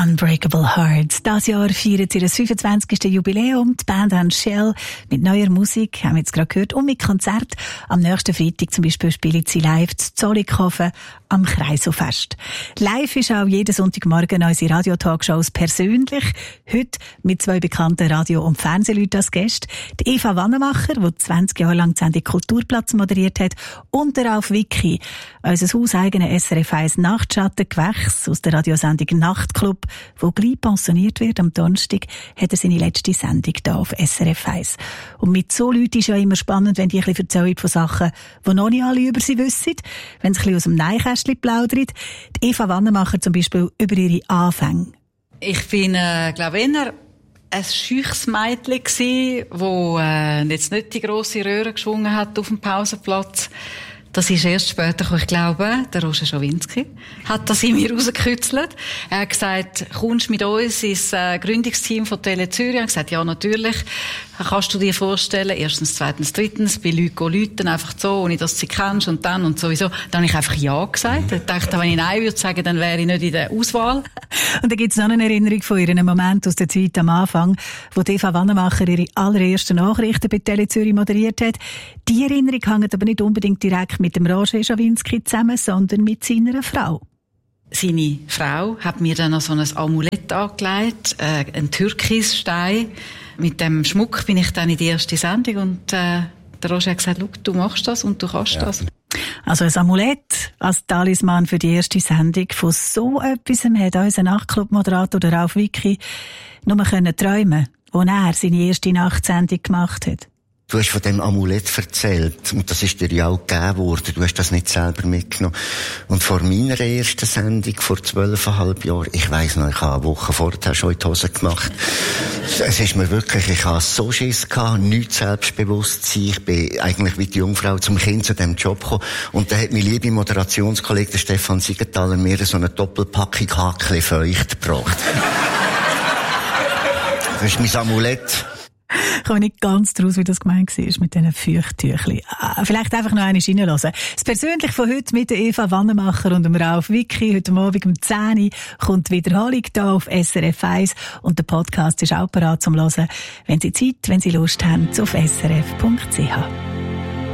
Unbreakable Hearts. Dieses Jahr feiern sie das 25. Jubiläum. Die Band haben Shell mit neuer Musik, haben wir jetzt gerade gehört, und mit Konzert. Am nächsten Freitag zum Beispiel spielen sie live zu Zollikofen am Kreiselfest. Live ist auch jeden Sonntagmorgen unsere Radio-Talkshows persönlich. Heute mit zwei bekannten Radio- und Fernsehleuten als Gäste. Die Eva Wannemacher, die 20 Jahre lang die Sendung Kulturplatz moderiert hat, und der Ralf Wicki, unser hauseigener SRF 1 Nachtschattengewächs aus der Radiosendung Nachtclub, wo gleich pensioniert wird. Am Donnerstag hat er seine letzte Sendung hier auf SRF 1. Und mit so Leuten ist ja immer spannend, wenn die ein bisschen erzählen von Sachen, die noch nicht alle über sie wissen. Wenn sie ein bisschen aus dem Nähkästchen plaudern. Die Eva Wannemacher zum Beispiel über ihre Anfänge. Ich bin, glaube ich, eher ein scheuches Mädchen gsi, wo jetzt nicht die grosse Röhre geschwungen hat auf dem Pausenplatz. Das ist erst später gekommen. Ich glaube, der Roger Schawinski hat das in mir rausgekützelt. Er hat gesagt, kommst mit uns ins Gründungsteam von Tele Zürich? Ich habe gesagt, ja, natürlich. Kannst du dir vorstellen, erstens, zweitens, drittens, bei Leuten läuten, einfach so, ohne dass du sie kennst und dann und sowieso. Dann habe ich einfach Ja gesagt. Ich dachte, wenn ich Nein würde sagen, dann wäre ich nicht in der Auswahl. Und da gibt es noch eine Erinnerung von ihr, einen Moment aus der Zeit am Anfang, wo Eva Wannemacher ihre allerersten Nachrichten bei Tele Zürich moderiert hat. Die Erinnerung hängt aber nicht unbedingt direkt mit dem Roger Schawinski zusammen, sondern mit seiner Frau. Seine Frau hat mir dann noch so ein Amulett angelegt, einen Türkisstein. Mit dem Schmuck bin ich dann in die erste Sendung und der Roger hat gesagt, schau, du machst das und du kannst das. Also ein Amulett als Talisman für die erste Sendung. Von so etwas hat unser Nachtclub-Moderator, der Ralf Wicki, nur träumen, als er seine erste Nachtsendung gemacht hat. Du hast von dem Amulett erzählt. Und das ist dir ja auch gegeben worden. Du hast das nicht selber mitgenommen. Und vor meiner ersten Sendung, vor 12,5 Jahren, ich weiss noch, ich habe eine Woche vorher schon in die Hose gemacht. Es ist mir wirklich, ich habe so Schiss gehabt, nichts Selbstbewusstsein. Ich bin eigentlich wie die Jungfrau zum Kind zu diesem Job gekommen. Und da hat mein lieber Moderationskollege, der Stefan Siegenthaler, mir so eine Doppelpackung Hakli feucht gebracht. Das ist mein Amulett. Ich komme nicht ganz draus, wie das gemeint war mit diesen Feuchttüchli. Vielleicht einfach noch einmal reinhören. Das Persönliche von heute mit der Eva Wannemacher und dem Ralf Wicki. Heute Abend um 10 Uhr kommt die Wiederholung hier auf SRF 1. Und der Podcast ist auch bereit zum Hören, wenn Sie Zeit, wenn Sie Lust haben, auf srf.ch.